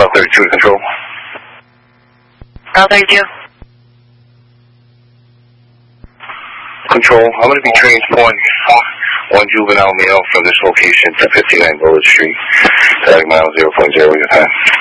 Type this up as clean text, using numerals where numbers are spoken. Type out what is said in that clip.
32 to control. Dial 32. Control, I'm going to be transporting one juvenile male from this location to 59 Bullet Street. Tag mile 0.0 at a time.